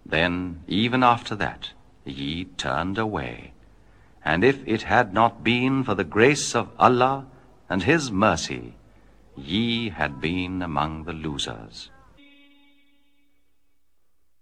Then, even after that, ye turned away. And if it had not been for the grace of Allah and His mercy, ye had been among the losers.